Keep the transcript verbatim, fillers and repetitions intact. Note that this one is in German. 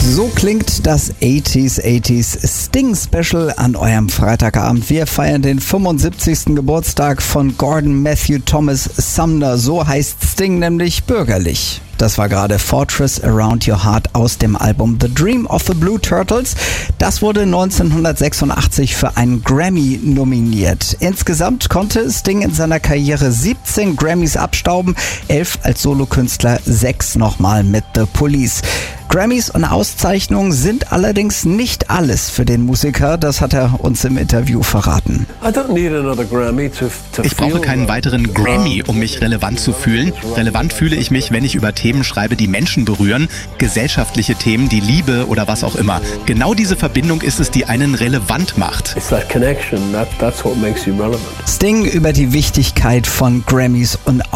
So klingt das achtziger achtziger Sting Special an eurem Freitagabend. Wir feiern den fünfundsiebzigsten Geburtstag von Gordon Matthew Thomas Sumner. So heißt Sting nämlich bürgerlich. Das war gerade Fortress Around Your Heart aus dem Album The Dream of the Blue Turtles. Das wurde neunzehnhundertsechsundachtzig für einen Grammy nominiert. Insgesamt konnte Sting in seiner Karriere siebzehn Grammys abstauben, elf als Solokünstler, sechs nochmal mit The Police. Grammys und Auszeichnungen sind allerdings nicht alles für den Musiker, das hat er uns im Interview verraten. Ich brauche keinen weiteren Grammy, um mich relevant zu fühlen. Relevant fühle ich mich, wenn ich über Themen schreibe, die Menschen berühren, gesellschaftliche Themen, die Liebe oder was auch immer. Genau diese Verbindung ist es, die einen relevant macht. Sting über die Wichtigkeit von Grammys und